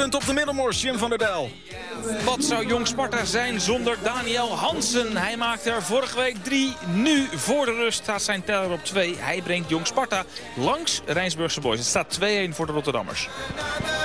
Punt op de Middelmors, Jim van der Dijl. Wat zou Jong Sparta zijn zonder Daniel Hansen? Hij maakte er vorige week 3. Nu voor de rust staat zijn teller op 2. Hij brengt Jong Sparta langs Rijnsburgse Boys. Het staat 2-1 voor de Rotterdammers.